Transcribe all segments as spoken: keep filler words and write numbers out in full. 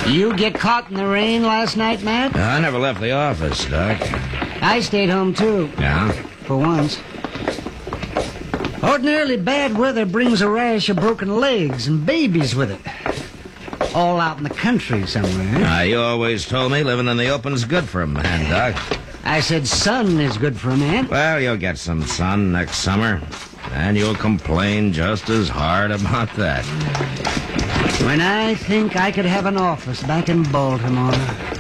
You get caught in the rain last night, Matt? I never left the office, Doc. I stayed home, too. Yeah? For once. Ordinarily bad weather brings a rash of broken legs and babies with it. All out in the country somewhere. Uh, you always told me living in the open's good for a man, Doc. I said sun is good for a man. Well, you'll get some sun next summer, and you'll complain just as hard about that. When I think I could have an office back in Baltimore.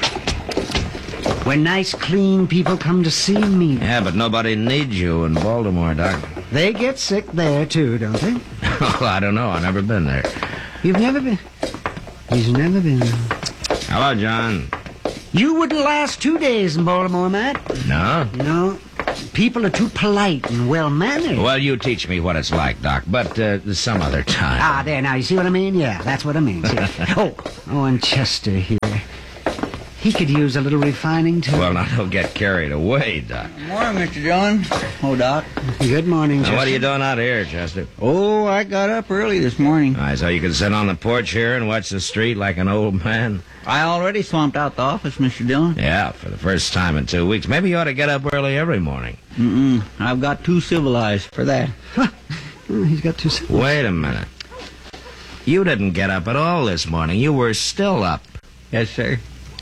When nice, clean people come to see me. Yeah, but nobody needs you in Baltimore, Doc. They get sick there, too, don't they? Oh, I don't know. I've never been there. You've never been? He's never been. Hello, John. You wouldn't last two days in Baltimore, Matt. No? No. People are too polite and well-mannered. Well, you teach me what it's like, Doc, but uh, some other time. Ah, there, now, you see what I mean? Yeah, that's what I mean. See? oh, oh, and Chester here. He could use a little refining, too. Well, now, don't get carried away, Doc. Good morning, Mister John. Oh, Doc. Good morning, Chester. Now, what are you doing out here, Chester? Oh, I got up early this morning. All right, so you can sit on the porch here and watch the street like an old man? I already swamped out the office, Mister Dillon. Yeah, for the first time in two weeks. Maybe you ought to get up early every morning. Mm-mm. I've got too civilized for that. oh, he's got two... Wait a minute. You didn't get up at all this morning. You were still up. Yes, sir.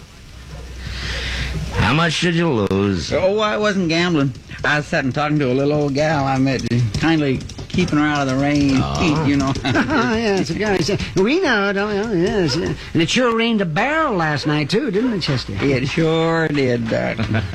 How much did you lose? Oh, I wasn't gambling. I was sitting talking to a little old gal I met, kindly keeping her out of the rain and Oh. heat, you know. oh, yes, yes. We know, don't we? Yes. And it sure rained a barrel last night, too, didn't it, Chester? It sure did, Doc.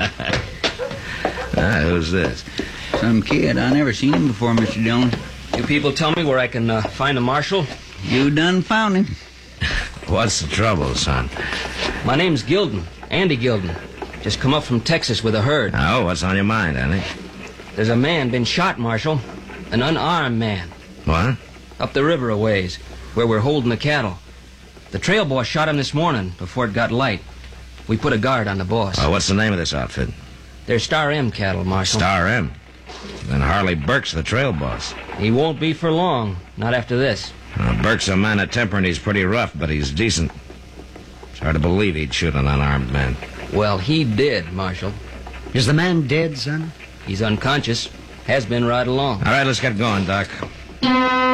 Ah, who's this? Some kid. I never seen him before, Mister Dillon. You people tell me where I can uh, find a marshal? You done found him. What's the trouble, son? My name's Gilden, Andy Gilden. Just come up from Texas with a herd. Oh, what's on your mind, Andy? There's a man been shot, Marshal. An unarmed man. What? Up the river a ways, where we're holding the cattle. The trail boss shot him this morning before it got light. We put a guard on the boss. Oh, what's the name of this outfit? They're Star M cattle, Marshal. Star M. Then Harley Burke's the trail boss. He won't be for long. Not after this. Uh, Burke's a man of temper and he's pretty rough, but he's decent. It's hard to believe he'd shoot an unarmed man. Well, he did, Marshal. Is the man dead, son? He's unconscious. Has been right along. All right, let's get going, Doc.